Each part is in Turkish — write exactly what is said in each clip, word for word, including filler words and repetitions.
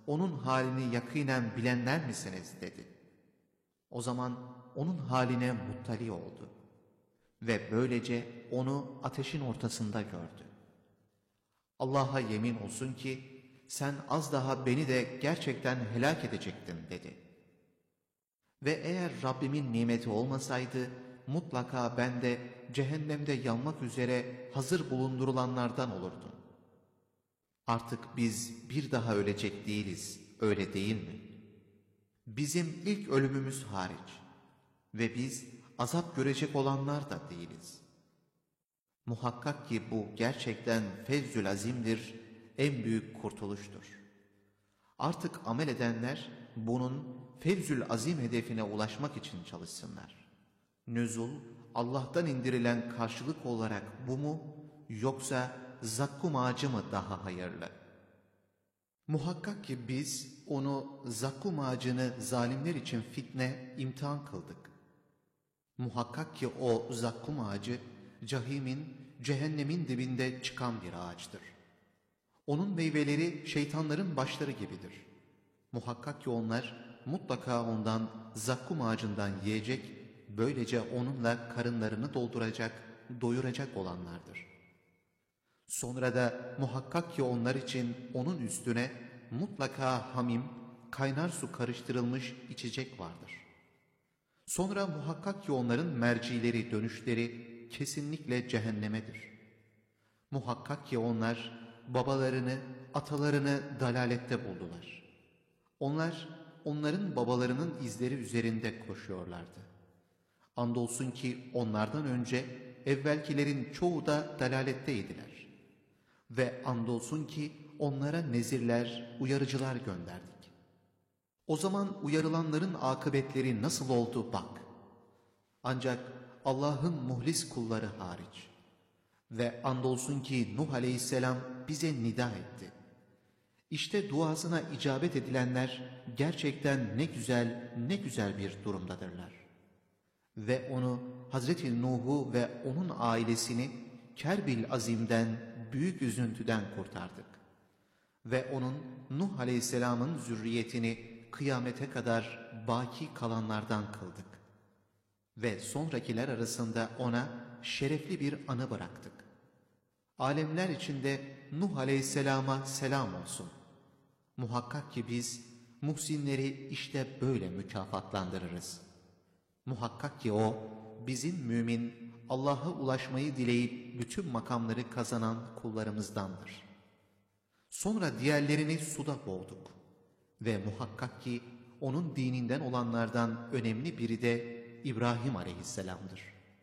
onun halini yakinen bilenler misiniz dedi. O zaman onun haline muttali oldu ve böylece onu ateşin ortasında gördü. Allah'a yemin olsun ki sen az daha beni de gerçekten helak edecektin dedi. Ve eğer Rabbimin nimeti olmasaydı mutlaka ben de cehennemde yanmak üzere hazır bulundurulanlardan olurdum. Artık biz bir daha ölecek değiliz, öyle değil mi? Bizim ilk ölümümüz hariç ve biz azap görecek olanlar da değiliz. Muhakkak ki bu gerçekten fevzül azimdir, en büyük kurtuluştur. Artık amel edenler bunun fevzül azim hedefine ulaşmak için çalışsınlar. Nüzul, Allah'tan indirilen karşılık olarak bu mu, yoksa zakkum ağacı mı daha hayırlı? Muhakkak ki biz onu, zakkum ağacını zalimler için fitne, imtihan kıldık. Muhakkak ki o zakkum ağacı, cahimin, cehennemin dibinde çıkan bir ağaçtır. Onun meyveleri şeytanların başları gibidir. Muhakkak ki onlar mutlaka ondan, zakkum ağacından yiyecek, böylece onunla karınlarını dolduracak, doyuracak olanlardır. Sonra da muhakkak ki onlar için onun üstüne mutlaka hamim, kaynar su karıştırılmış içecek vardır. Sonra muhakkak ki onların mercileri, dönüşleri kesinlikle cehennemedir. Muhakkak ki onlar babalarını, atalarını dalalette buldular. Onlar, onların babalarının izleri üzerinde koşuyorlardı. Andolsun ki onlardan önce evvelkilerin çoğu da dalaletteydiler. Ve andolsun ki onlara nezirler, uyarıcılar gönderdik. O zaman uyarılanların akıbetleri nasıl oldu bak. Ancak Allah'ın muhlis kulları hariç. Ve andolsun ki Nuh aleyhisselam bize nida etti. İşte duasına icabet edilenler gerçekten ne güzel, ne güzel bir durumdadırlar. Ve onu, Hazreti Nuh'u ve onun ailesini Kerbil Azim'den, büyük üzüntüden kurtardık. Ve onun, Nuh aleyhisselamın zürriyetini kıyamete kadar baki kalanlardan kıldık. Ve sonrakiler arasında ona şerefli bir anı bıraktık. Alemler içinde Nuh aleyhisselama selam olsun. Muhakkak ki biz muhsinleri işte böyle mükafatlandırırız. Muhakkak ki o bizim mümin, Allah'a ulaşmayı dileyip bütün makamları kazanan kullarımızdandır. Sonra diğerlerini suda boğduk. Ve muhakkak ki onun dininden olanlardan önemli biri de İbrahim aleyhisselamdır.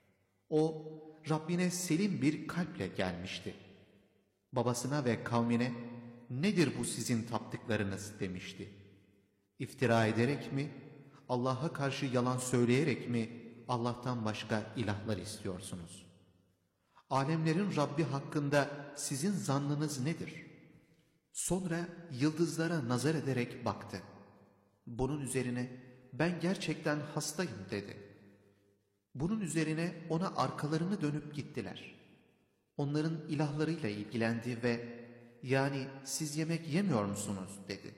O Rabbine selim bir kalple gelmişti. Babasına ve kavmine nedir bu sizin taptıklarınız demişti. İftira ederek mi, Allah'a karşı yalan söyleyerek mi Allah'tan başka ilahlar istiyorsunuz? Alemlerin Rabbi hakkında sizin zannınız nedir? Sonra yıldızlara nazar ederek baktı. Bunun üzerine ben gerçekten hastayım dedi. Bunun üzerine ona arkalarını dönüp gittiler. Onların ilahlarıyla ilgilendi ve yani siz yemek yemiyor musunuz dedi.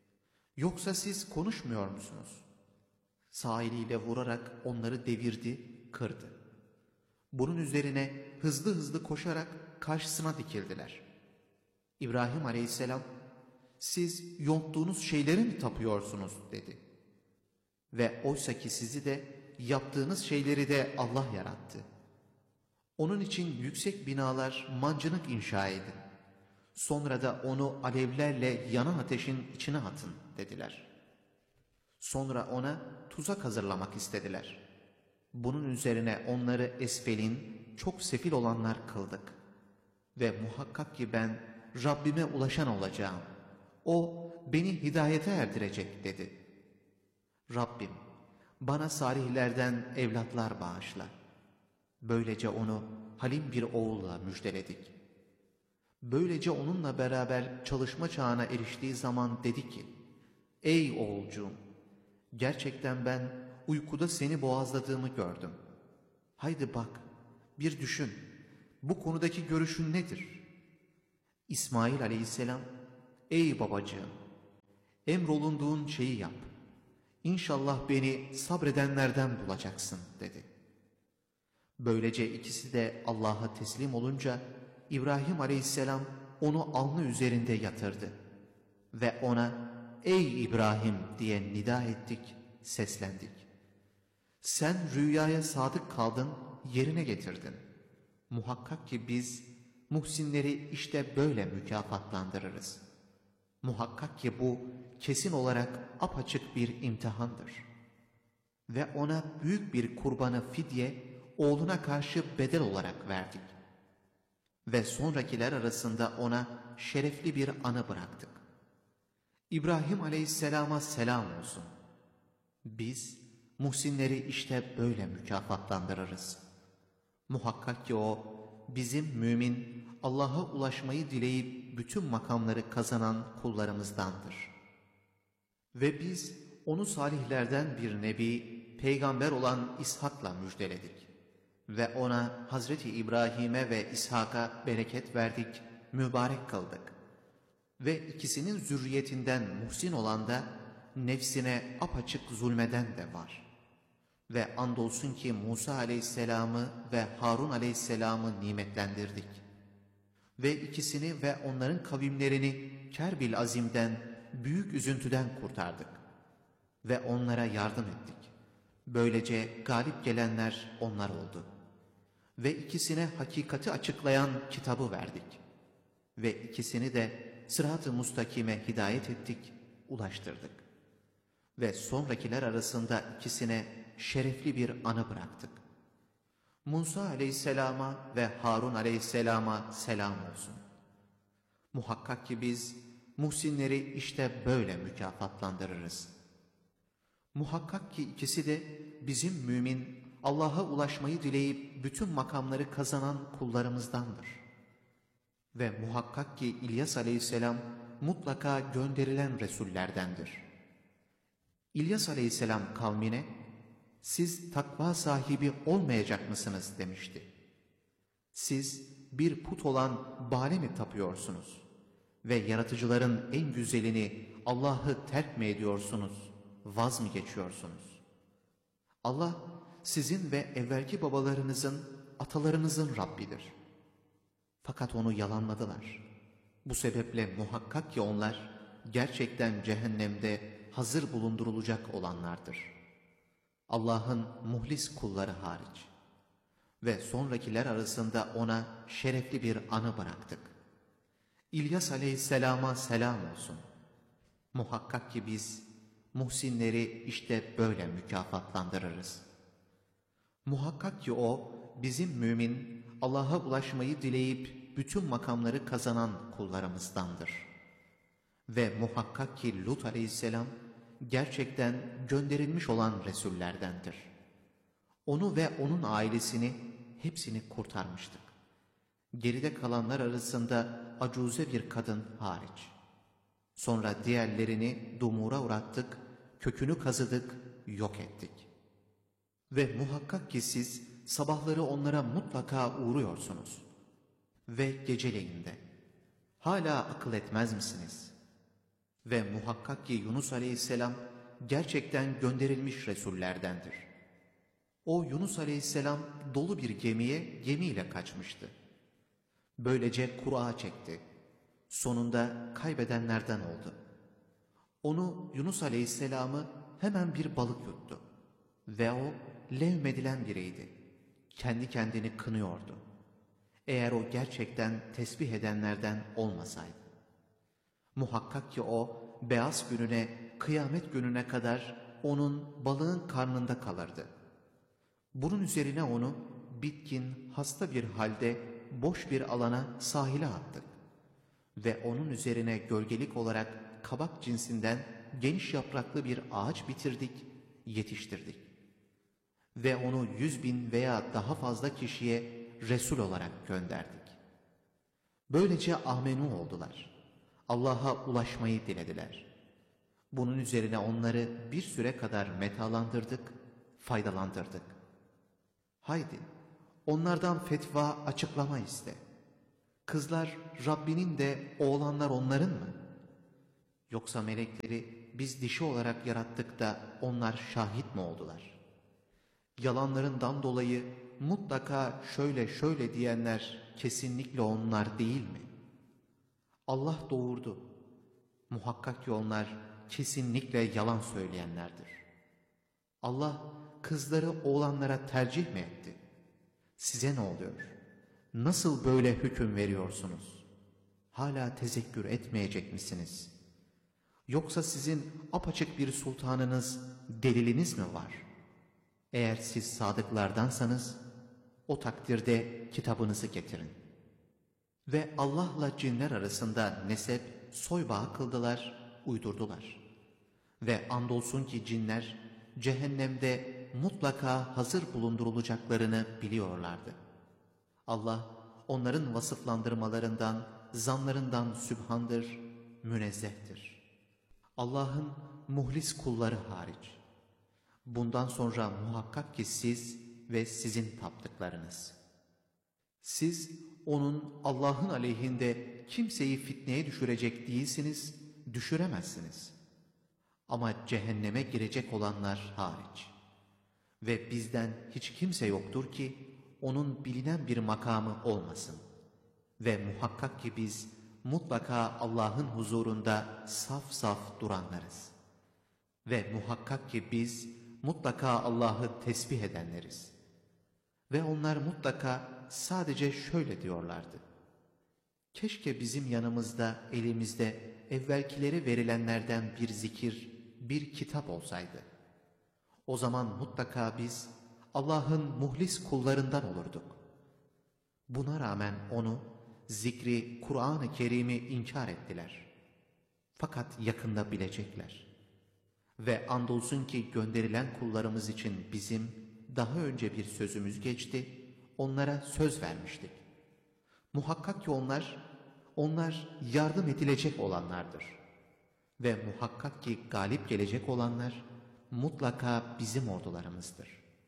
Yoksa siz konuşmuyor musunuz? Sağ eliyle vurarak onları devirdi, kırdı. Bunun üzerine hızlı hızlı koşarak karşısına dikildiler. İbrahim aleyhisselam, siz yonttuğunuz şeyleri mi tapıyorsunuz dedi. Ve oysa ki sizi de yaptığınız şeyleri de Allah yarattı. Onun için yüksek binalar, mancınık inşa edin. Sonra da onu alevlerle yanan ateşin içine atın dediler. Sonra ona tuzak hazırlamak istediler. Bunun üzerine onları esfelin, çok sefil olanlar kıldık. Ve muhakkak ki ben Rabbime ulaşan olacağım. O beni hidayete erdirecek dedi. Rabbim bana salihlerden evlatlar bağışla. Böylece onu halim bir oğulla müjdeledik. Böylece onunla beraber çalışma çağına eriştiği zaman dedi ki, ey oğulcuğum, gerçekten ben uykuda seni boğazladığımı gördüm. Haydi bak, bir düşün, bu konudaki görüşün nedir? İsmail aleyhisselam, ey babacığım, Emrolunduğun şeyi yap. İnşallah beni sabredenlerden bulacaksın dedi. Böylece ikisi de Allah'a teslim olunca İbrahim aleyhisselam onu alnı üzerinde yatırdı. Ve ona ey İbrahim diye nida ettik, seslendik. Sen rüyaya sadık kaldın, yerine getirdin. Muhakkak ki biz muhsinleri işte böyle mükafatlandırırız. Muhakkak ki bu kesin olarak apaçık bir imtihandır. Ve ona büyük bir kurbanı fidye, oğluna karşı bedel olarak verdik. Ve sonrakiler arasında ona şerefli bir anı bıraktık. İbrahim aleyhisselama selam olsun. Biz muhsinleri işte böyle mükafatlandırırız. Muhakkak ki o bizim mümin, Allah'a ulaşmayı dileyip bütün makamları kazanan kullarımızdandır. Ve biz onu salihlerden bir nebi, peygamber olan İshak'la müjdeledik. Ve ona Hazreti İbrahim'e ve İshak'a bereket verdik, mübarek kıldık. Ve ikisinin zürriyetinden muhsin olan da nefsine apaçık zulmeden de var. Ve andolsun ki Musa aleyhisselamı ve Harun aleyhisselamı nimetlendirdik. Ve ikisini ve onların kavimlerini Kerbil Azim'den, büyük üzüntüden kurtardık. Ve onlara yardım ettik. Böylece galip gelenler onlar oldu. Ve ikisine hakikati açıklayan kitabı verdik. Ve ikisini de sırat-ı mustakime hidayet ettik, ulaştırdık. Ve sonrakiler arasında ikisine şerefli bir anı bıraktık. Musa aleyhisselama ve Harun aleyhisselama selam olsun. Muhakkak ki biz muhsinleri işte böyle mükafatlandırırız. Muhakkak ki ikisi de bizim mümin, Allah'a ulaşmayı dileyip bütün makamları kazanan kullarımızdandır. Ve muhakkak ki İlyas aleyhisselam mutlaka gönderilen Resullerdendir. İlyas aleyhisselam kavmine, siz takva sahibi olmayacak mısınız demişti. Siz bir put olan Baal'e mi tapıyorsunuz? Ve yaratıcıların en güzelini Allah'ı terk mi ediyorsunuz? Vaz mı geçiyorsunuz? Allah sizin ve evvelki babalarınızın, atalarınızın Rabbidir. Fakat onu yalanladılar. Bu sebeple muhakkak ki onlar gerçekten cehennemde hazır bulundurulacak olanlardır. Allah'ın muhlis kulları hariç. Ve sonrakiler arasında ona şerefli bir anı bıraktık. İlyas aleyhisselama selam olsun. Muhakkak ki biz muhsinleri işte böyle mükafatlandırırız. Muhakkak ki o bizim mümin, Allah'a ulaşmayı dileyip bütün makamları kazanan kullarımızdandır. Ve muhakkak ki Lut aleyhisselam gerçekten gönderilmiş olan Resullerdendir. Onu ve onun ailesini hepsini kurtarmıştık. Geride kalanlar arasında acuze bir kadın hariç. Sonra diğerlerini dumura uğrattık, kökünü kazıdık, yok ettik. Ve muhakkak ki siz sabahları onlara mutlaka uğruyorsunuz. Ve geceleyin de. Hala akıl etmez misiniz? Ve muhakkak ki Yunus aleyhisselam gerçekten gönderilmiş Resullerdendir. O Yunus aleyhisselam dolu bir gemiye gemiyle kaçmıştı. Böylece Kur'a çekti. Sonunda kaybedenlerden oldu. Onu Yunus aleyhisselamı hemen bir balık yuttu. Ve o levmedilen biriydi. Kendi kendini kınıyordu. Eğer o gerçekten tesbih edenlerden olmasaydı. Muhakkak ki o beyaz gününe, kıyamet gününe kadar onun balığın karnında kalırdı. Bunun üzerine onu bitkin, hasta bir halde boş bir alana sahile attık. Ve onun üzerine gölgelik olarak kabak cinsinden geniş yapraklı bir ağaç bitirdik, yetiştirdik. Ve onu yüz bin veya daha fazla kişiye Resul olarak gönderdik. Böylece amenu oldular. Allah'a ulaşmayı dilediler. Bunun üzerine onları bir süre kadar metalandırdık, faydalandırdık. Haydi, onlardan fetva, açıklama iste. Kızlar Rabbinin de oğlanlar onların mı? Yoksa melekleri biz dişi olarak yarattık da onlar şahit mi oldular? Yalanlarından dolayı mutlaka şöyle şöyle diyenler kesinlikle onlar değil mi? Allah doğurdu. Muhakkak ki onlar kesinlikle yalan söyleyenlerdir. Allah kızları oğlanlara tercih mi etti? Size ne oluyor? Nasıl böyle hüküm veriyorsunuz? Hala tezekkür etmeyecek misiniz? Yoksa sizin apaçık bir sultanınız, deliliniz mi var? Eğer siz sadıklardansanız, o takdirde kitabınızı getirin. Ve Allah'la cinler arasında nesep, soy bağı kıldılar, uydurdular. Ve andolsun ki cinler, cehennemde mutlaka hazır bulundurulacaklarını biliyorlardı. Allah, onların vasıflandırmalarından, zanlarından sübhandır, münezzehtir. Allah'ın muhlis kulları hariç. Bundan sonra muhakkak ki siz ve sizin taptıklarınız. Siz onun Allah'ın aleyhinde kimseyi fitneye düşürecek değilsiniz, düşüremezsiniz. Ama cehenneme girecek olanlar hariç. Ve bizden hiç kimse yoktur ki onun bilinen bir makamı olmasın. Ve muhakkak ki biz mutlaka Allah'ın huzurunda saf saf duranlarız. Ve muhakkak ki biz mutlaka Allah'ı tesbih edenleriz. Ve onlar mutlaka sadece şöyle diyorlardı: keşke bizim yanımızda, elimizde evvelkilere verilenlerden bir zikir, bir kitap olsaydı. O zaman mutlaka biz Allah'ın muhlis kullarından olurduk. Buna rağmen onu, zikri, Kur'an-ı Kerim'i inkar ettiler. Fakat yakında bilecekler. Ve andolsun ki gönderilen kullarımız için bizim daha önce bir sözümüz geçti, onlara söz vermiştik. Muhakkak ki onlar, onlar yardım edilecek olanlardır. Ve muhakkak ki galip gelecek olanlar mutlaka bizim ordularımızdır.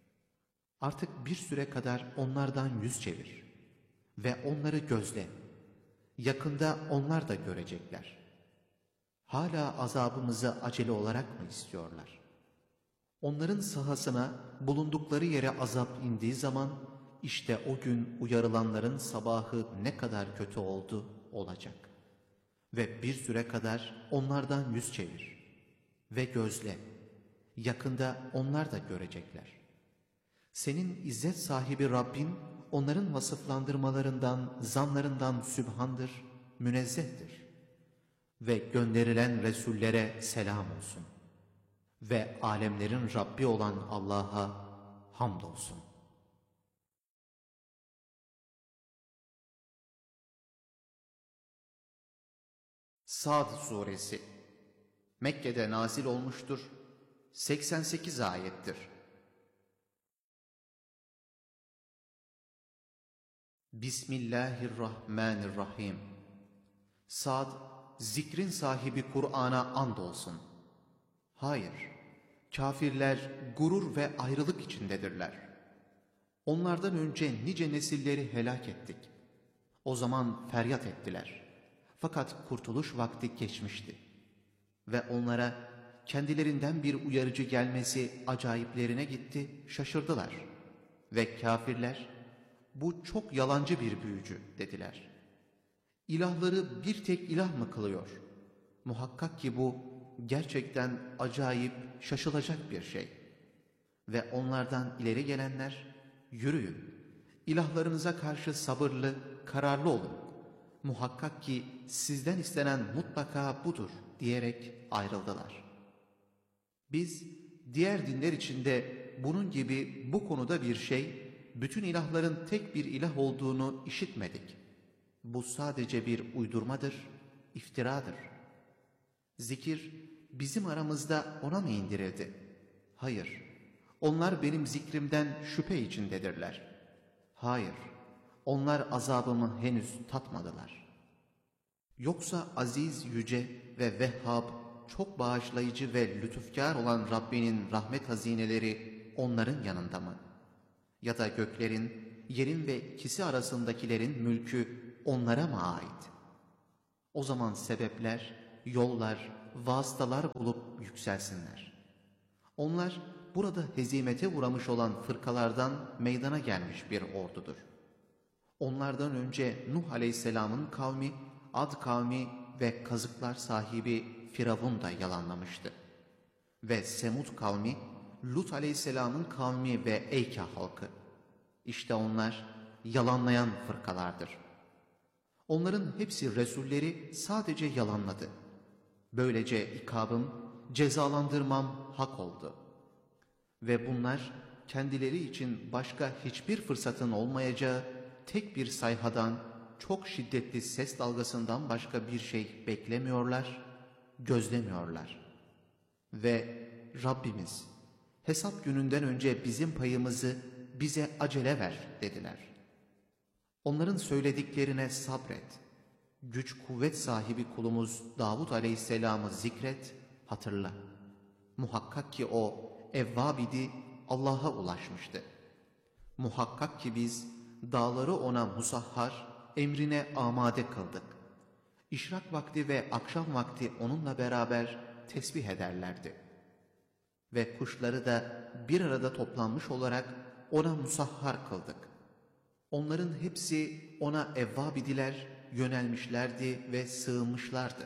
Artık bir süre kadar onlardan yüz çevir ve onları gözle. Yakında onlar da görecekler. Hala azabımızı acele olarak mı istiyorlar? Onların sahasına, bulundukları yere azap indiği zaman, işte o gün uyarılanların sabahı ne kadar kötü oldu olacak. Ve bir süre kadar onlardan yüz çevir ve gözle. Yakında onlar da görecekler. Senin izzet sahibi Rabbin, onların vasıflandırmalarından, zanlarından sübhandır, münezzehtir. Ve gönderilen Resullere selam olsun. Ve alemlerin Rabbi olan Allah'a hamdolsun. Sad Suresi Mekke'de nazil olmuştur. seksen sekiz ayettir. Bismillahirrahmanirrahim. Sad, zikrin sahibi Kur'an'a andolsun. Hayır, kafirler gurur ve ayrılık içindedirler. Onlardan önce nice nesilleri helak ettik. O zaman feryat ettiler. Fakat kurtuluş vakti geçmişti. Ve onlara kendilerinden bir uyarıcı gelmesi acayiplerine gitti, şaşırdılar. Ve kafirler, bu çok yalancı bir büyücü dediler. İlahları bir tek ilah mı kılıyor? Muhakkak ki bu gerçekten acayip, şaşılacak bir şey. Ve onlardan ileri gelenler, yürüyün, ilahlarınıza karşı sabırlı, kararlı olun. Muhakkak ki sizden istenen mutlaka budur diyerek ayrıldılar. Biz diğer dinler içinde bunun gibi bu konuda bir şey, bütün ilahların tek bir ilah olduğunu işitmedik. Bu sadece bir uydurmadır, iftiradır. Zikir bizim aramızda ona mı indirildi? Hayır, onlar benim zikrimden şüphe içindedirler. Hayır, onlar azabımı henüz tatmadılar. Yoksa aziz, yüce ve Vehhab, çok bağışlayıcı ve lütufkar olan Rabbinin rahmet hazineleri onların yanında mı? Ya da göklerin, yerin ve ikisi arasındakilerin mülkü onlara mı ait? O zaman sebepler, yollar, vasıtalar bulup yükselsinler. Onlar burada hezimete uğramış olan fırkalardan meydana gelmiş bir ordudur. Onlardan önce Nuh Aleyhisselam'ın kavmi, Ad kavmi ve kazıklar sahibi Firavun da yalanlamıştı. Ve Semud kavmi, Lut Aleyhisselam'ın kavmi ve Eyka halkı. İşte onlar yalanlayan fırkalardır. Onların hepsi Resulleri sadece yalanladı. Böylece ikabım, cezalandırmam hak oldu. Ve bunlar kendileri için başka hiçbir fırsatın olmayacağı tek bir sayhadan, çok şiddetli ses dalgasından başka bir şey beklemiyorlar, gözlemiyorlar. Ve Rabbimiz, hesap gününden önce bizim payımızı bize acele ver dediler. Onların söylediklerine sabret. Güç kuvvet sahibi kulumuz Davud Aleyhisselam'ı zikret, hatırla. Muhakkak ki o evvab idi, Allah'a ulaşmıştı. Muhakkak ki biz dağları ona musahhar, emrine amade kıldık. İşrak vakti ve akşam vakti onunla beraber tesbih ederlerdi. Ve kuşları da bir arada toplanmış olarak ona musahhar kıldık. Onların hepsi ona evvab idiler, yönelmişlerdi ve sığınmışlardı.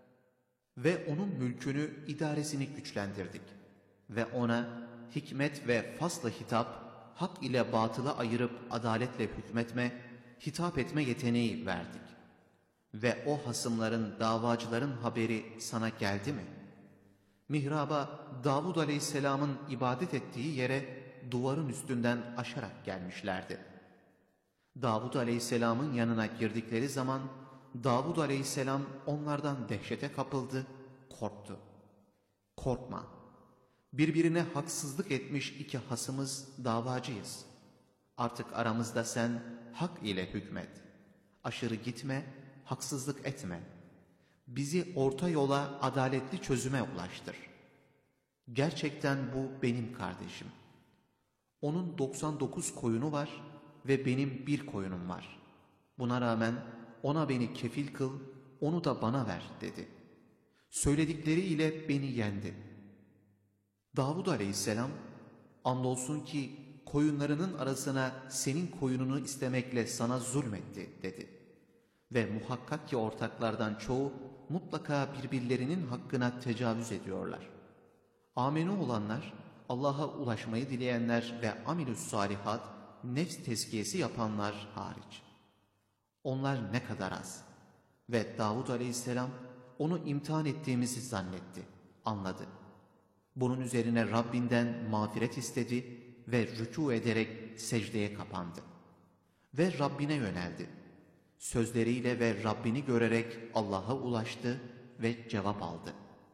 Ve onun mülkünü, idaresini güçlendirdik. Ve ona hikmet ve fasla hitap, hak ile batılı ayırıp adaletle hükmetme, hitap etme yeteneği verdik. Ve o hasımların, davacıların haberi sana geldi mi? Mihraba, Davud Aleyhisselam'ın ibadet ettiği yere duvarın üstünden aşarak gelmişlerdi. Davud Aleyhisselam'ın yanına girdikleri zaman, Davud Aleyhisselam onlardan dehşete kapıldı, korktu. Korkma, birbirine haksızlık etmiş iki hasımız davacıyız. Artık aramızda sen hak ile hükmet. Aşırı gitme, haksızlık etme. Bizi orta yola, adaletli çözüme ulaştır. Gerçekten bu benim kardeşim. Onun doksan dokuz koyunu var ve benim bir koyunum var. Buna rağmen ona beni kefil kıl, onu da bana ver dedi. Söyledikleriyle beni yendi. Davud Aleyhisselam, andolsun ki koyunlarının arasına senin koyununu istemekle sana zulmetti dedi. Ve muhakkak ki ortaklardan çoğu mutlaka birbirlerinin hakkına tecavüz ediyorlar. Âmenû olanlar, Allah'a ulaşmayı dileyenler ve amilüs salihat, nefs tezkiyesi yapanlar hariç. Onlar ne kadar az. Ve Davud Aleyhisselam onu imtihan ettiğimizi zannetti, anladı. Bunun üzerine Rabbinden mağfiret istedi ve rükû ederek secdeye kapandı. Ve Rabbine yöneldi. Sözleriyle ve Rabbini görerek Allah'a ulaştı ve cevap aldı.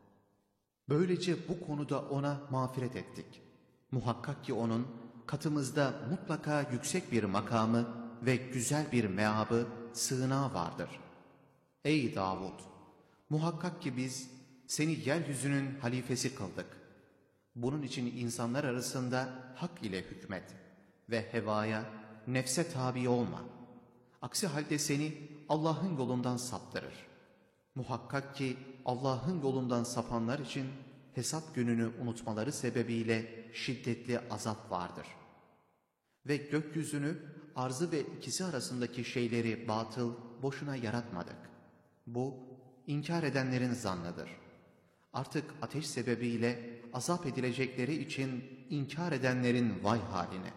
Böylece bu konuda ona mağfiret ettik. Muhakkak ki onun katımızda mutlaka yüksek bir makamı ve güzel bir meabı, sığınağı vardır. Ey Davud! Muhakkak ki biz seni yeryüzünün halifesi kıldık. Bunun için insanlar arasında hak ile hükmet ve hevaya, nefse tabi olma. Aksi halde seni Allah'ın yolundan saptırır. Muhakkak ki Allah'ın yolundan sapanlar için hesap gününü unutmaları sebebiyle şiddetli azap vardır. Ve gökyüzünü, arzı ve ikisi arasındaki şeyleri batıl, boşuna yaratmadık. Bu, inkar edenlerin zannıdır. Artık ateş sebebiyle azap edilecekleri için inkar edenlerin vay haline.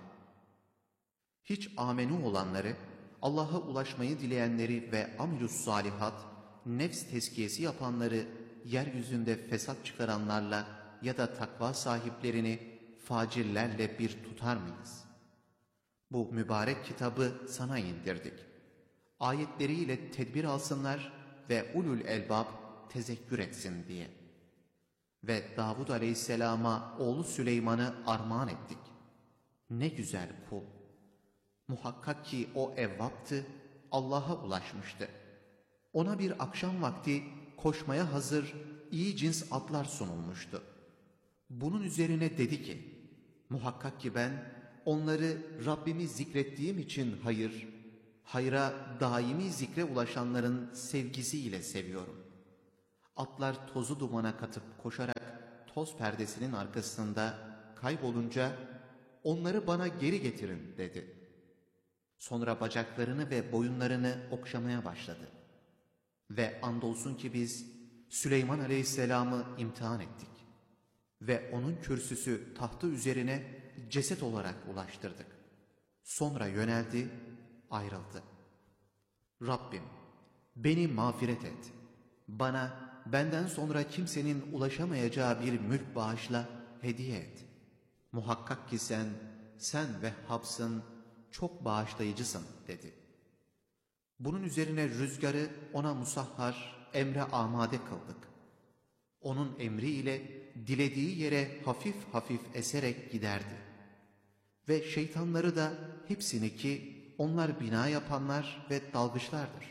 Hiç âmenû olanları, Allah'a ulaşmayı dileyenleri ve amilus salihat, nefs tezkiyesi yapanları yeryüzünde fesat çıkaranlarla ya da takva sahiplerini facirlerle bir tutar mıyız? Bu mübarek kitabı sana indirdik. Ayetleriyle tedbir alsınlar ve ulul elbab tezekkür etsin diye. Ve Davud Aleyhisselam'a oğlu Süleyman'ı armağan ettik. Ne güzel kul! Muhakkak ki o evvaptı, Allah'a ulaşmıştı. Ona bir akşam vakti koşmaya hazır iyi cins atlar sunulmuştu. Bunun üzerine dedi ki, muhakkak ki ben onları Rabbimi zikrettiğim için hayır, hayra daimi zikre ulaşanların sevgisiyle seviyorum. Atlar tozu dumana katıp koşarak toz perdesinin arkasında kaybolunca onları bana geri getirin dedi. Sonra bacaklarını ve boyunlarını okşamaya başladı. Ve andolsun ki biz Süleyman Aleyhisselam'ı imtihan ettik. Ve onun kürsüsü tahtı üzerine ceset olarak ulaştırdık. Sonra yöneldi, ayrıldı. Rabbim, beni mağfiret et. Bana benden sonra kimsenin ulaşamayacağı bir mülk bağışla, hediye et. Muhakkak ki sen, sen Vehhab'sın, çok bağışlayıcısın dedi. Bunun üzerine rüzgarı ona musahhar, emre amade kıldık. Onun emriyle dilediği yere hafif hafif eserek giderdi. Ve şeytanları da hepsini ki onlar bina yapanlar ve dalgıçlardır.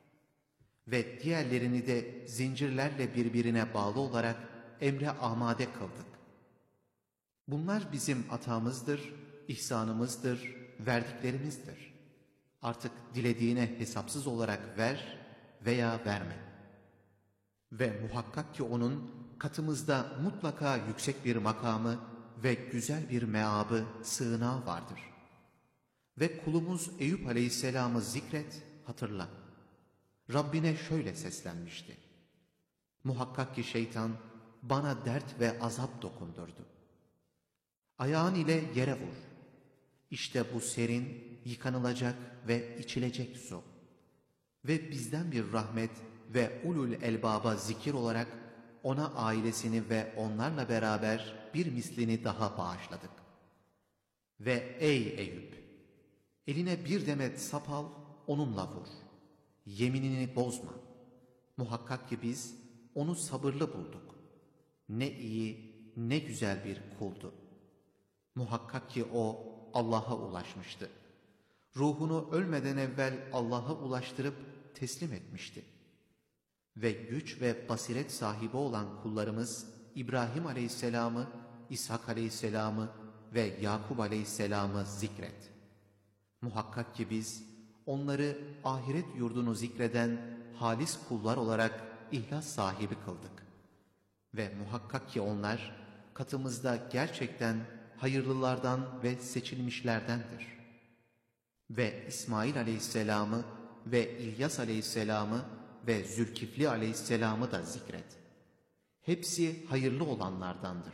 Ve diğerlerini de zincirlerle birbirine bağlı olarak emre amade kıldık. Bunlar bizim atamızdır, ihsanımızdır, verdiklerimizdir. Artık dilediğine hesapsız olarak ver veya verme. Ve muhakkak ki onun katımızda mutlaka yüksek bir makamı ve güzel bir meabı, sığınağı vardır. Ve kulumuz Eyüp Aleyhisselam'ı zikret, hatırla. Rabbine şöyle seslenmişti. Muhakkak ki şeytan bana dert ve azap dokundurdu. Ayağın ile yere vur. İşte bu serin, yıkanılacak ve içilecek su. Ve bizden bir rahmet ve ulul elbaba zikir olarak ona ailesini ve onlarla beraber bir mislini daha bağışladık. Ve ey Eyüp! Eline bir demet sap al, onunla vur. Yeminini bozma. Muhakkak ki biz onu sabırlı bulduk. Ne iyi, ne güzel bir kuldu. Muhakkak ki o Allah'a ulaşmıştı. Ruhunu ölmeden evvel Allah'a ulaştırıp teslim etmişti. Ve güç ve basiret sahibi olan kullarımız İbrahim Aleyhisselam'ı, İshak Aleyhisselam'ı ve Yakub Aleyhisselam'ı zikret. Muhakkak ki biz onları ahiret yurdunu zikreden halis kullar olarak ihlas sahibi kıldık. Ve muhakkak ki onlar katımızda gerçekten hayırlılardan ve seçilmişlerdendir. Ve İsmail Aleyhisselam'ı ve İlyas Aleyhisselam'ı ve Zülkifli Aleyhisselam'ı da zikret. Hepsi hayırlı olanlardandır.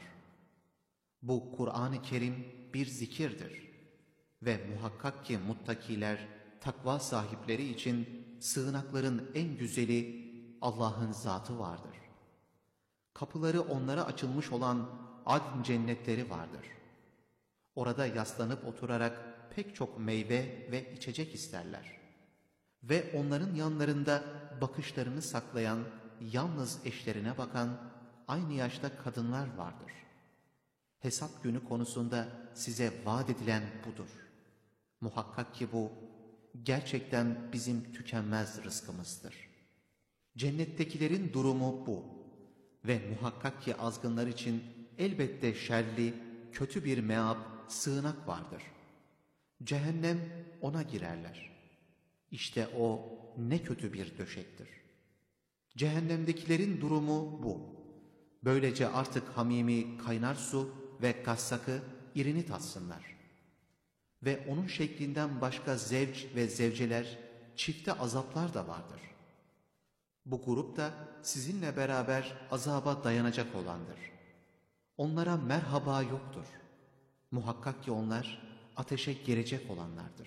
Bu Kur'an-ı Kerim bir zikirdir. Ve muhakkak ki muttakiler, takva sahipleri için sığınakların en güzeli Allah'ın zatı vardır. Kapıları onlara açılmış olan adn cennetleri vardır. Orada yaslanıp oturarak pek çok meyve ve içecek isterler. Ve onların yanlarında bakışlarını saklayan, yalnız eşlerine bakan, aynı yaşta kadınlar vardır. Hesap günü konusunda size vaat edilen budur. Muhakkak ki bu, gerçekten bizim tükenmez rızkımızdır. Cennettekilerin durumu bu. Ve muhakkak ki azgınlar için elbette şerli, kötü bir meab, sığınak vardır. Cehennem, ona girerler. İşte o ne kötü bir döşektir. Cehennemdekilerin durumu bu. Böylece artık hamimi kaynar su ve gassakı irini tatsınlar. Ve onun şeklinden başka zevç ve zevceler, çifte azaplar da vardır. Bu grup da sizinle beraber azaba dayanacak olandır. Onlara merhaba yoktur. Muhakkak ki onlar ateşe girecek olanlardır.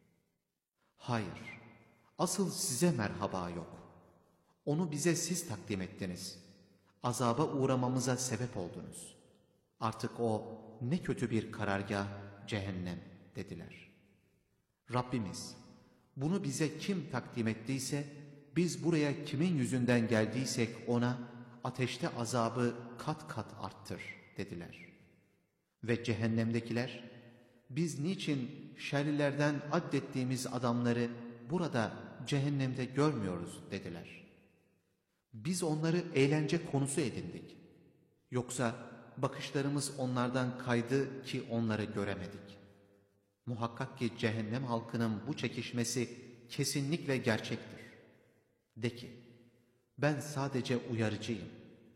Hayır, asıl size merhaba yok. Onu bize siz takdim ettiniz. Azaba uğramamıza sebep oldunuz. Artık o ne kötü bir karargah, cehennem dediler. Rabbimiz, bunu bize kim takdim ettiyse, biz buraya kimin yüzünden geldiysek ona ateşte azabı kat kat arttır dediler. Ve cehennemdekiler, biz niçin şerlilerden addettiğimiz adamları burada cehennemde görmüyoruz dediler. Biz onları eğlence konusu edindik. Yoksa bakışlarımız onlardan kaydı ki onları göremedik. Muhakkak ki cehennem halkının bu çekişmesi kesinlikle gerçektir. De ki, Ben sadece uyarıcıyım.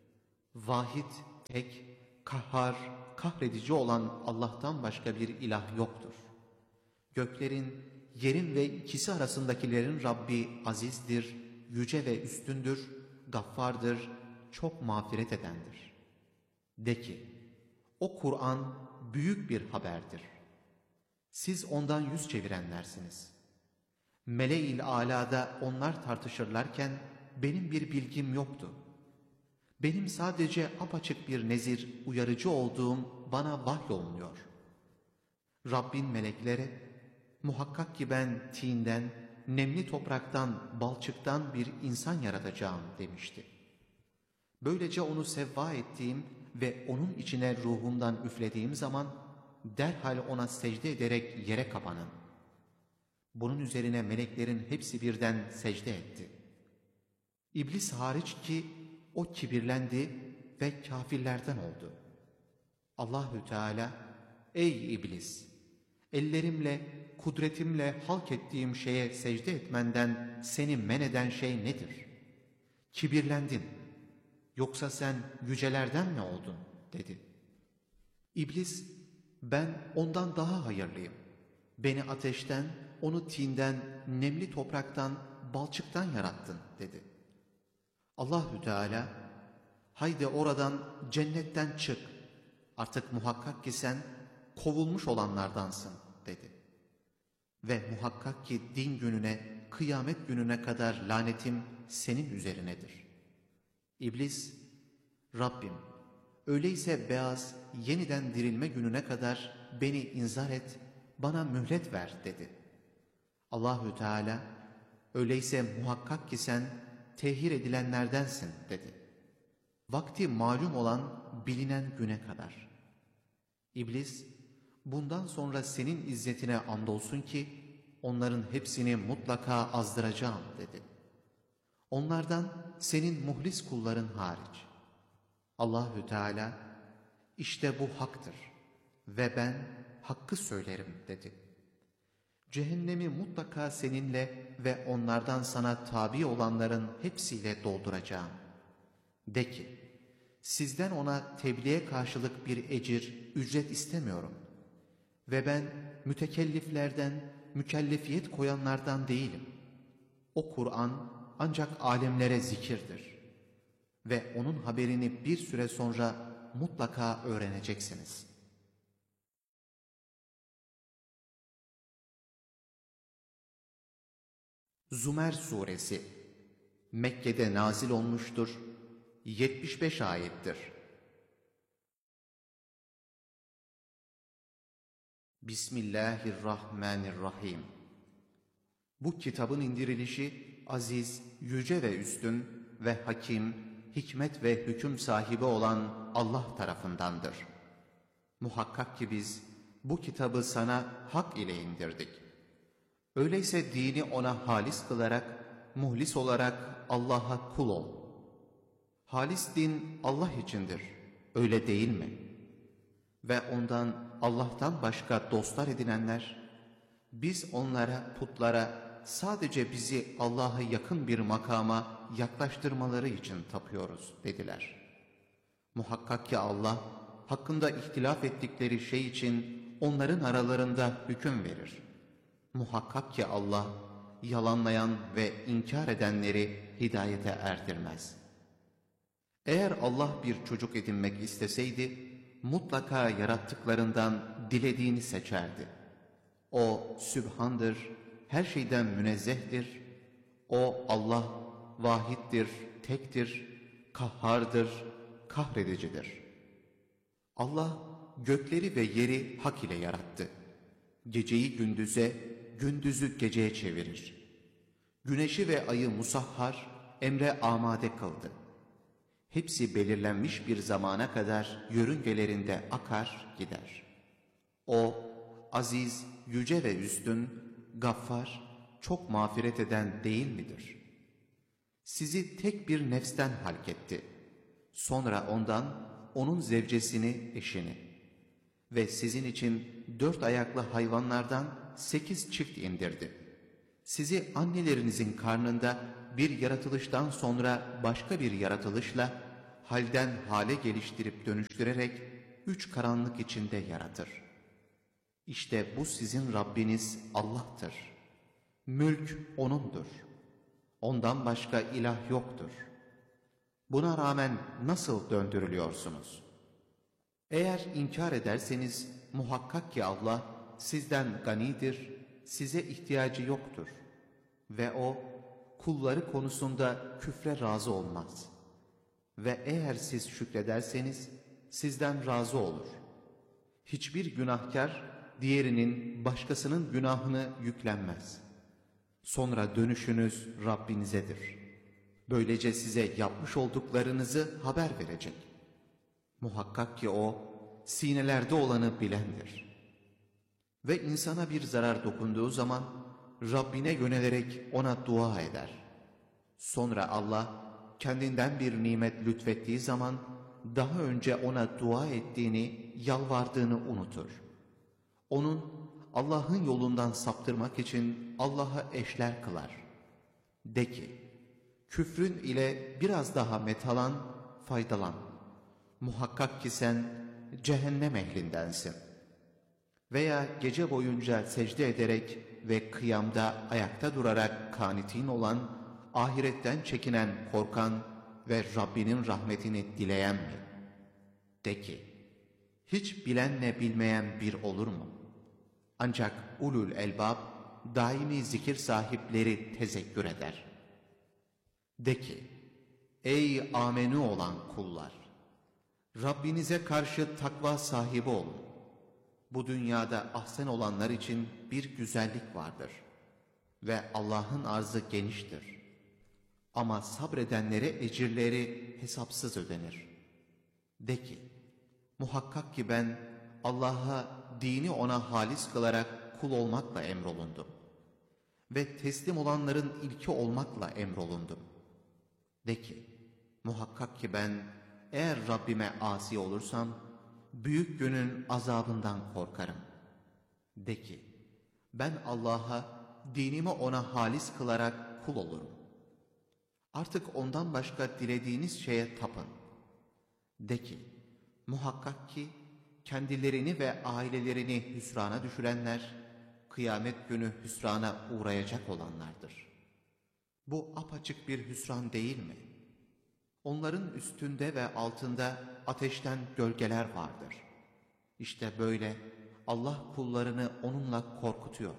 Vahid, tek, kahhar, kahredici olan Allah'tan başka bir ilah yoktur. Göklerin, yerin ve ikisi arasındakilerin Rabbi azizdir, yüce ve üstündür, gaffardır, çok mağfiret edendir. De ki, o Kur'an büyük bir haberdir. Siz ondan yüz çevirenlersiniz. Mele-il Alâ'da onlar tartışırlarken benim bir bilgim yoktu. Benim sadece apaçık bir nezir, uyarıcı olduğum bana vahyolunuyor. Rabbin meleklere, muhakkak ki ben tinden, nemli topraktan, balçıktan bir insan yaratacağım demişti. Böylece onu sevva ettiğim ve onun içine ruhumdan üflediğim zaman, derhal ona secde ederek yere kapanın. Bunun üzerine meleklerin hepsi birden secde etti. İblis hariç ki o kibirlendi ve kâfirlerden oldu. Allahü Teala, ey iblis! Ellerimle, kudretimle halk ettiğim şeye secde etmenden seni men eden şey nedir? Kibirlendin. Yoksa sen yücelerden mi oldun? Dedi. İblis, ben ondan daha hayırlıyım. Beni ateşten, onu tinden, nemli topraktan, balçıktan yarattın, dedi. Allahü Teala, haydi oradan, cennetten çık. Artık muhakkak ki sen kovulmuş olanlardansın, dedi. Ve muhakkak ki din gününe, kıyamet gününe kadar lanetim senin üzerinedir. İblis, Rabbim, öyleyse beyaz, yeniden dirilme gününe kadar beni inzar et, bana mühlet ver, dedi. Allahü Teala, öyleyse muhakkak ki sen tehir edilenlerdensin, dedi. Vakti malum olan bilinen güne kadar. İblis, bundan sonra senin izzetine andolsun ki onların hepsini mutlaka azdıracağım, dedi. Onlardan senin muhlis kulların hariç. Allahü Teala, işte bu haktır ve ben hakkı söylerim, dedi. Cehennemi mutlaka seninle ve onlardan sana tabi olanların hepsiyle dolduracağım. De ki, sizden ona tebliğe karşılık bir ecir, ücret istemiyorum. Ve ben mütekelliflerden, mükellefiyet koyanlardan değilim. O Kur'an ancak alemlere zikirdir. Ve onun haberini bir süre sonra mutlaka öğreneceksiniz. Zümer Suresi Mekke'de nazil olmuştur, yetmiş beş ayettir. Bismillahirrahmanirrahim. Bu kitabın indirilişi aziz, yüce ve üstün ve hakim, hikmet ve hüküm sahibi olan Allah tarafındandır. Muhakkak ki biz bu kitabı sana hak ile indirdik. Öyleyse dini ona halis kılarak, muhlis olarak Allah'a kul ol. Halis din Allah içindir, öyle değil mi? Ve ondan, Allah'tan başka dostlar edinenler, biz onlara, putlara, sadece bizi Allah'a yakın bir makama yaklaştırmaları için tapıyoruz, dediler. Muhakkak ki Allah, hakkında ihtilaf ettikleri şey için onların aralarında hüküm verir. Muhakkak ki Allah, yalanlayan ve inkar edenleri hidayete erdirmez. Eğer Allah bir çocuk edinmek isteseydi, mutlaka yarattıklarından dilediğini seçerdi. O Sübhan'dır, her şeyden münezzehtir. O Allah, vahittir, tektir, kahhardır, kahredicidir. Allah, gökleri ve yeri hak ile yarattı. Geceyi gündüze, gündüzü geceye çevirir. Güneşi ve ayı musahhar, emre amade kıldı. Hepsi belirlenmiş bir zamana kadar yörüngelerinde akar gider. O, aziz, yüce ve üstün, gaffar, çok mağfiret eden değil midir? Sizi tek bir nefsten halketti. Sonra ondan, onun zevcesini, eşini ve sizin için dört ayaklı hayvanlardan sekiz çift indirdi. Sizi annelerinizin karnında bir yaratılıştan sonra başka bir yaratılışla halden hale geliştirip dönüştürerek üç karanlık içinde yaratır. İşte bu sizin Rabbiniz Allah'tır. Mülk O'nundur. Ondan başka ilah yoktur. Buna rağmen nasıl döndürülüyorsunuz? Eğer inkar ederseniz muhakkak ki Allah sizden ganidir, size ihtiyacı yoktur. Ve O kulları konusunda küfre razı olmaz. Ve eğer siz şükrederseniz sizden razı olur. Hiçbir günahkar diğerinin başkasının günahını yüklenmez. Sonra dönüşünüz Rabbinizedir. Böylece size yapmış olduklarınızı haber verecek. Muhakkak ki O sinelerde olanı bilendir. Ve insana bir zarar dokunduğu zaman Rabbine yönelerek ona dua eder. Sonra Allah kendinden bir nimet lütfettiği zaman daha önce ona dua ettiğini, yalvardığını unutur. Onun Allah'ın yolundan saptırmak için Allah'a eşler kılar. De ki, küfrün ile biraz daha metalan, faydalan. Muhakkak ki sen cehennem ehlindensin. Veya gece boyunca secde ederek ve kıyamda ayakta durarak kanitin olan, ahiretten çekinen, korkan ve Rabbinin rahmetini dileyen mi? De ki, hiç bilenle bilmeyen bir olur mu? Ancak ulul elbab, daimi zikir sahipleri tezekkür eder. De ki, ey amenü olan kullar! Rabbinize karşı takva sahibi olun. Bu dünyada ahsen olanlar için bir güzellik vardır. Ve Allah'ın arzı geniştir. Ama sabredenlere ecirleri hesapsız ödenir. De ki, muhakkak ki ben Allah'a dini ona halis kılarak kul olmakla emrolundum. Ve teslim olanların ilki olmakla emrolundum. De ki, muhakkak ki ben eğer Rabbime asi olursam, büyük günün azabından korkarım. De ki, ben Allah'a dinimi ona halis kılarak kul olurum. Artık ondan başka dilediğiniz şeye tapın. De ki, muhakkak ki kendilerini ve ailelerini hüsrana düşürenler, kıyamet günü hüsrana uğrayacak olanlardır. Bu apaçık bir hüsran değil mi? Onların üstünde ve altında ateşten gölgeler vardır. İşte böyle Allah kullarını onunla korkutuyor.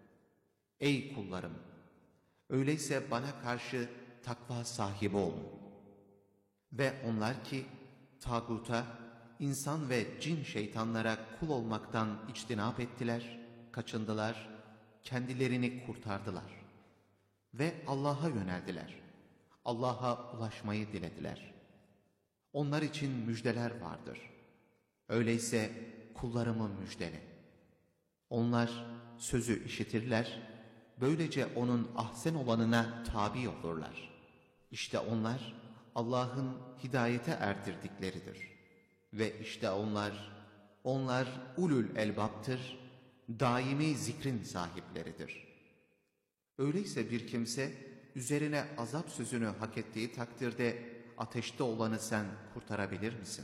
Ey kullarım! Öyleyse bana karşı takva sahibi olun. Ve onlar ki tağuta, insan ve cin şeytanlara kul olmaktan içtinap ettiler, kaçındılar, kendilerini kurtardılar. Ve Allah'a yöneldiler. Allah'a ulaşmayı dilediler. Onlar için müjdeler vardır. Öyleyse kullarımı müjdele. Onlar sözü işitirler, böylece onun ahsen olanına tabi olurlar. İşte onlar Allah'ın hidayete erdirdikleridir. Ve işte onlar, onlar ulul elbaptır, daimi zikrin sahipleridir. Öyleyse bir kimse üzerine azap sözünü hak ettiği takdirde ateşte olanı sen kurtarabilir misin?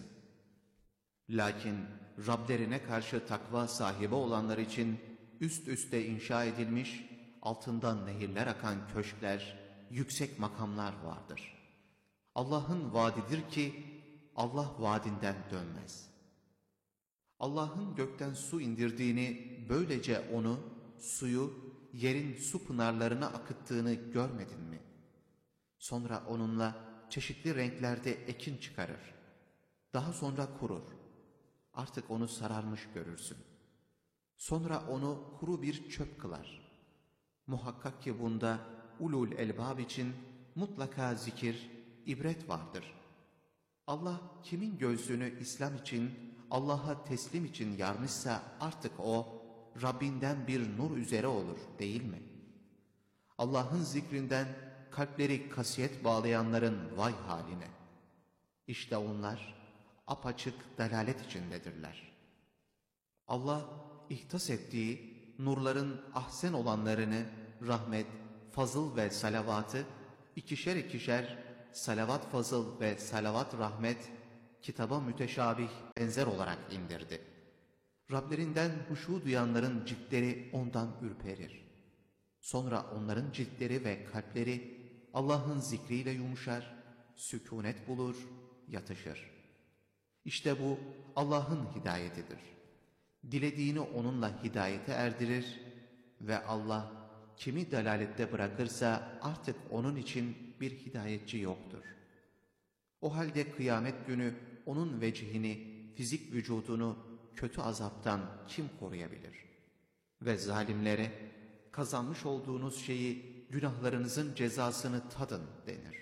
Lakin Rablerine karşı takva sahibi olanlar için üst üste inşa edilmiş, altından nehirler akan köşkler, yüksek makamlar vardır. Allah'ın vaadidir ki Allah vaadinden dönmez. Allah'ın gökten su indirdiğini, böylece onu, suyu, yerin su pınarlarına akıttığını görmedin mi? Sonra onunla çeşitli renklerde ekin çıkarır. Daha sonra kurur. Artık onu sararmış görürsün. Sonra onu kuru bir çöp kılar. Muhakkak ki bunda ulul elbab için mutlaka zikir, ibret vardır. Allah kimin göğsünü İslam için, Allah'a teslim için yarmışsa artık o, Rabbinden bir nur üzere olur değil mi? Allah'ın zikrinden kalpleri kasiyet bağlayanların vay haline. İşte onlar apaçık dalalet içindedirler. Allah ihtas ettiği nurların ahsen olanlarını rahmet, fazıl ve salavatı ikişer ikişer salavat fazıl ve salavat rahmet kitaba müteşabih benzer olarak indirdi. Rablerinden huşu duyanların ciltleri ondan ürperir. Sonra onların ciltleri ve kalpleri Allah'ın zikriyle yumuşar, sükûnet bulur, yatışır. İşte bu Allah'ın hidayetidir. Dilediğini onunla hidayete erdirir ve Allah kimi dalalette bırakırsa artık onun için bir hidayetçi yoktur. O halde kıyamet günü onun vecihini, fizik vücudunu kötü azaptan kim koruyabilir? Ve zalimlere kazanmış olduğunuz şeyi, günahlarınızın cezasını tadın denir.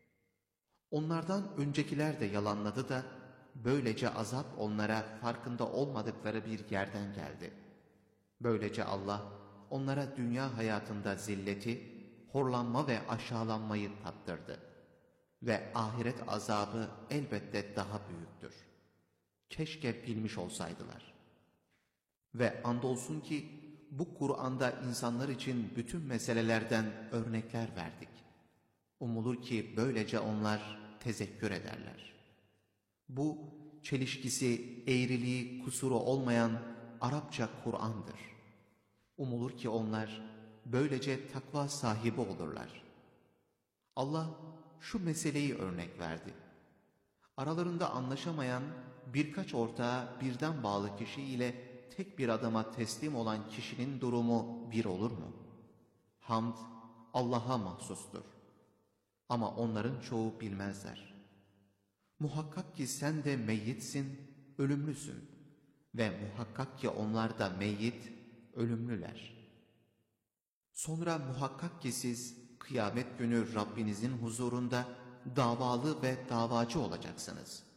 Onlardan öncekiler de yalanladı da böylece azap onlara farkında olmadıkları bir yerden geldi. Böylece Allah onlara dünya hayatında zilleti, horlanma ve aşağılanmayı tattırdı. Ve ahiret azabı elbette daha büyüktür. Keşke bilmiş olsaydılar. Ve andolsun ki bu Kur'an'da insanlar için bütün meselelerden örnekler verdik. Umulur ki böylece onlar tezekkür ederler. Bu çelişkisi, eğriliği, kusuru olmayan Arapça Kur'an'dır. Umulur ki onlar böylece takva sahibi olurlar. Allah şu meseleyi örnek verdi. Aralarında anlaşamayan birkaç ortağa birden bağlı kişi ile tek bir adama teslim olan kişinin durumu bir olur mu? Hamd Allah'a mahsustur. Ama onların çoğu bilmezler. Muhakkak ki sen de meyyitsin, ölümlüsün. Ve muhakkak ki onlar da meyyit, ölümlüler. Sonra muhakkak ki siz kıyamet günü Rabbinizin huzurunda davalı ve davacı olacaksınız.